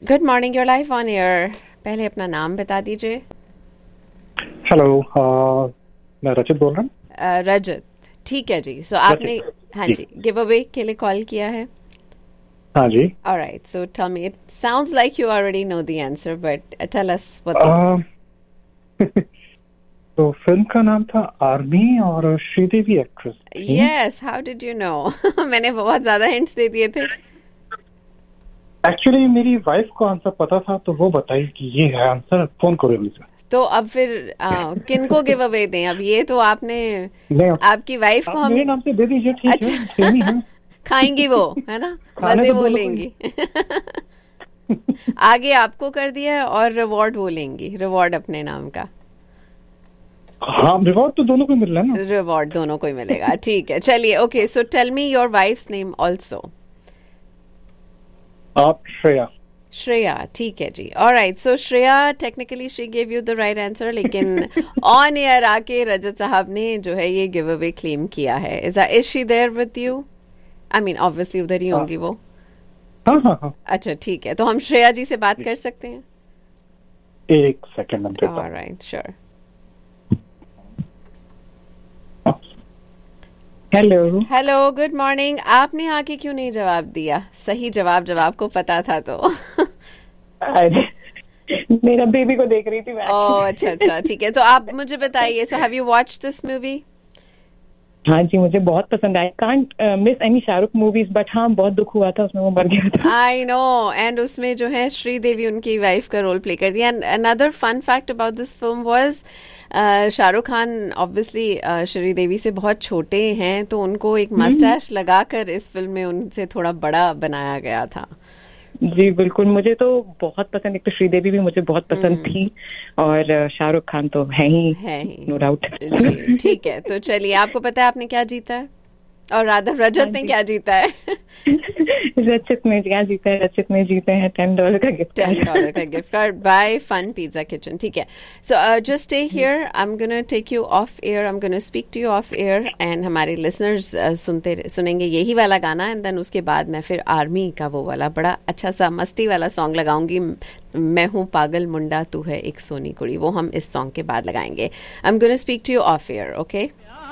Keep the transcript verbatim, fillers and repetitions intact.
Good morning, your life on air. पहले अपना नाम बता दीजिए। हेलो, uh, मैं रचित बोल रहा हूँ। अ, रजत, ठीक है जी। सो आपने, रचित हाँ जी। जी, गिव अवे के लिए कॉल किया है। हाँ जी। Alright, so tell me, it sounds like you already know the answer, but tell us what the uh, तो फिल्म का नाम था आर्मी और श्रीदेवी एक्ट्रेस थी। Yes, how did you know? मैंने बहुत ज्यादा हिंट्स दे दिए थे। एक्चुअली मेरी वाइफ को आंसर पता था तो वो बताई कि ये है आंसर, फोन करो मुझे। तो अब फिर uh, किनको गिव अवे दें? अब ये तो आपने, नहीं, आपकी वाइफ को आप हम, मेरे नाम से दे दीजिए, ठीक है, अच्छा, सेम ही है। खाएंगी वो, है ना? खाने मजे तो वो दोनों को लेंगी। ही। आगे आपको कर दिया है और रिवॉर्ड वो लेंगी, रिवॉर्ड अपने नाम का। हाँ, रिवॉर्ड तो दोनों को मिल रहा है ना। रिवॉर्ड दोनों को ही मिलेगा, ठीक है। चलिए, okay, so tell me your wives name also. आप श्रेया। श्रेया, ठीक है जी। Alright, so Shreya, technically she give you the right answer, लेकिन ऑन एयर आके रजत साहब ने जो है ये गिव अवे क्लेम किया है। Is is she there with you? I mean obviously उधर ही होंगी वो। हाँ हाँ हाँ। अच्छा, ठीक है, तो हम श्रेया जी से बात कर सकते हैं? एक सेकंड में देता हूँ। Alright, sure. Hello. Hello, good morning. आपने आके क्यों नहीं जवाब दिया? सही जवाब जब आपको पता था तो। अरे, मेरा बेबी को देख रही थी मैं। ओह, अच्छा अच्छा, ठीक है। तो आप मुझे बताइए, so have you watched this movie? हाँ जी, मुझे बहुत पसंद आई। Can't miss any Shahrukh movies, but हाँ, बहुत दुख हुआ था उसमें वो मर गया था। आई नो, एंड उसमें जो है श्रीदेवी उनकी वाइफ का रोल प्ले कर दिया। And another fun fact about this film was, Shahrukh Khan obviously Sridevi से बहुत छोटे हैं, तो उनको एक मस्टैश लगाकर इस फिल्म में उनसे थोड़ा बड़ा बनाया गया था। जी बिल्कुल, मुझे तो बहुत पसंद। एक तो श्रीदेवी भी मुझे बहुत पसंद थी, और अ, शाहरुख खान तो है ही, है ही, नो डाउट। जी, ठीक है। तो चलिए, आपको पता है आपने क्या जीता है? और राधा रजत ने क्या जीता है? रचित में क्या जीता है? रचित में जीते हैं टेन डॉलर का गिफ्ट टेन डॉलर का gift card bye fun pizza kitchen, ठीक है। So just stay here, I am gonna take you of air, I am gonna speak to you of air, and हमारे listeners सुनते सुनेंगे यही वाला गाना, एंड देन उसके बाद मैं फिर आर्मी का वो वाला बड़ा अच्छा सा मस्ती वाला सॉन्ग लगाऊंगी, मैं हूँ पागल मुंडा तू है एक सोनी कुड़ी, वो हम इस सॉन्ग के बाद लगाएंगे। I am gonna speak to you of air, okay?